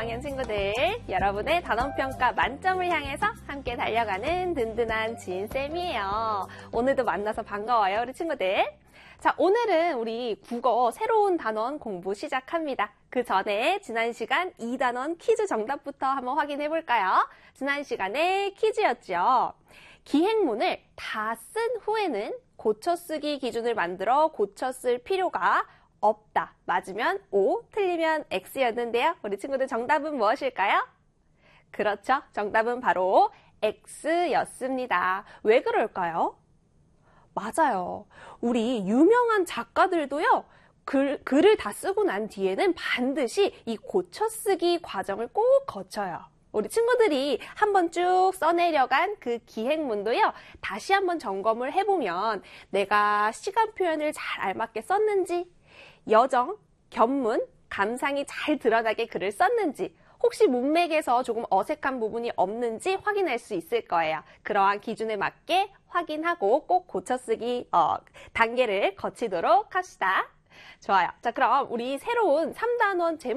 5학년 친구들, 여러분의 단원평가 만점을 향해서 함께 달려가는 든든한 지인쌤이에요. 오늘도 만나서 반가워요, 우리 친구들. 자, 오늘은 우리 국어 새로운 단원 공부 시작합니다. 그 전에 지난 시간 2단원 퀴즈 정답부터 한번 확인해 볼까요? 지난 시간에 퀴즈였죠. 기행문을 다 쓴 후에는 고쳐쓰기 기준을 만들어 고쳐쓸 필요가 없다. 맞으면 O, 틀리면 X였는데요. 우리 친구들 정답은 무엇일까요? 그렇죠. 정답은 바로 X였습니다. 왜 그럴까요? 맞아요. 우리 유명한 작가들도요. 글을 다 쓰고 난 뒤에는 반드시 이 고쳐쓰기 과정을 꼭 거쳐요. 우리 친구들이 한번 쭉 써내려간 그 기행문도요. 다시 한번 점검을 해보면 내가 시간 표현을 잘 알맞게 썼는지, 여정, 견문, 감상이 잘 드러나게 글을 썼는지, 혹시 문맥에서 조금 어색한 부분이 없는지 확인할 수 있을 거예요. 그러한 기준에 맞게 확인하고 꼭 고쳐쓰기 단계를 거치도록 합시다. 좋아요. 자, 그럼 우리 새로운 3단원 제목